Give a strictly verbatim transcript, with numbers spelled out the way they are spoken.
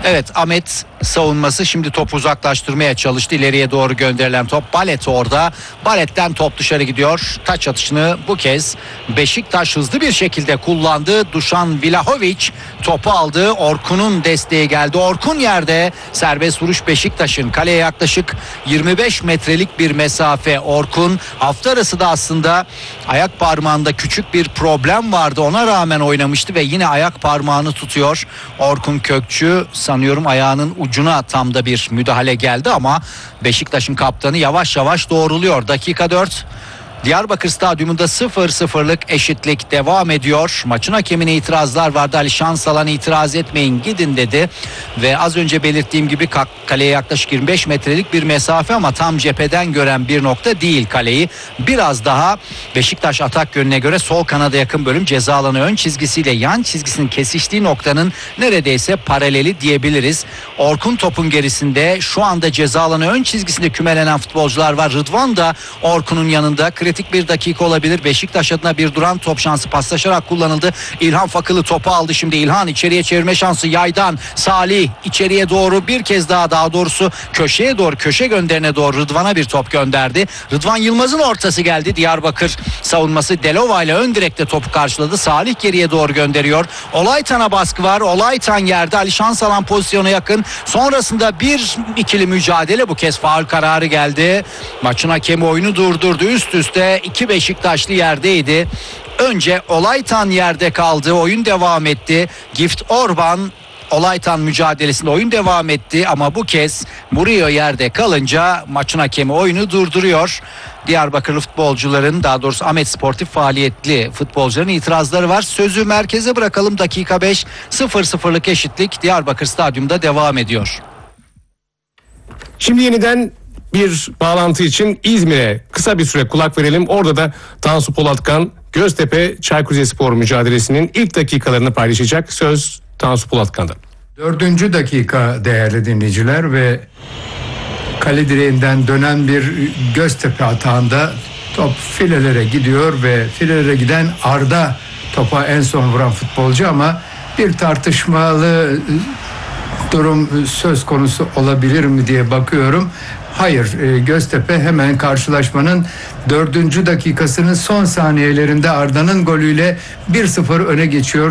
Evet, Ahmet savunması şimdi topu uzaklaştırmaya çalıştı. İleriye doğru gönderilen top. Balet orada. Balet'ten top dışarı gidiyor. Taç atışını bu kez Beşiktaş hızlı bir şekilde kullandı. Dušan Vlahović topu aldı. Orkun'un desteği geldi. Orkun yerde. Serbest vuruş Beşiktaş'ın. Kaleye yaklaşık yirmi beş metrelik bir mesafe. Orkun hafta arası da aslında ayak parmağında küçük bir problem vardı. Ona rağmen oynamıştı ve yine ayak parmağını tutuyor. Orkun Kökçü sanıyorum ayağının ucuna tam da bir müdahale geldi ama Beşiktaş'ın kaptanı yavaş yavaş doğruluyor. Dakika dört. Diyarbakır Stadyumunda sıfır sıfırlık eşitlik devam ediyor. Maçın hakemine itirazlar vardı. Ali Şansalan itiraz etmeyin gidin dedi. Ve az önce belirttiğim gibi kaleye yaklaşık yirmi beş metrelik bir mesafe ama tam cepheden gören bir nokta değil kaleyi. Biraz daha Beşiktaş atak yönüne göre sol kanada yakın bölüm ceza alanı ön çizgisiyle yan çizgisinin kesiştiği noktanın neredeyse paraleli diyebiliriz. Orkun topun gerisinde, şu anda ceza alanı ön çizgisinde kümelenen futbolcular var. Rıdvan da Orkun'un yanında. Kritik bir dakika olabilir. Beşiktaş adına bir duran top şansı paslaşarak kullanıldı. İlhan Fakılı topu aldı. Şimdi İlhan içeriye çevirme şansı yaydan. Salih içeriye doğru bir kez daha daha doğrusu köşeye doğru, köşe gönderine doğru Rıdvan'a bir top gönderdi. Rıdvan Yılmaz'ın ortası geldi. Diyarbakır savunması Delova ile ön direkte topu karşıladı. Salih geriye doğru gönderiyor. Olaytan'a baskı var. Olaytan yerde. Ali Şansalan pozisyona yakın. Sonrasında bir ikili mücadele, bu kez faul kararı geldi. Maçın hakemi oyunu durdurdu. Üst üste iki Beşiktaşlı yerdeydi. Önce Olaytan yerde kaldı. Oyun devam etti. Gift Orban Olaytan mücadelesinde oyun devam etti ama bu kez Murillo yerde kalınca maçın hakemi oyunu durduruyor. Diyarbakırlı futbolcuların, daha doğrusu Ahmet Sportif faaliyetli futbolcuların itirazları var. Sözü merkeze bırakalım. Dakika beş, sıfır sıfırlık eşitlik Diyarbakır Stadyumunda devam ediyor. Şimdi yeniden bir bağlantı için İzmir'e kısa bir süre kulak verelim. Orada da Tansu Polatkan Göztepe Çaykur Rizespor mücadelesinin ilk dakikalarını paylaşacak. Söz Tansu Polatkan'da. Dördüncü dakika değerli dinleyiciler ve kale direğinden dönen bir Göztepe atağında top filelere gidiyor ve filelere giden Arda topa en son vuran futbolcu ama bir tartışmalı durum söz konusu olabilir mi diye bakıyorum. Hayır, Göztepe hemen karşılaşmanın dördüncü dakikasının son saniyelerinde Arda'nın golüyle bir sıfır öne geçiyor.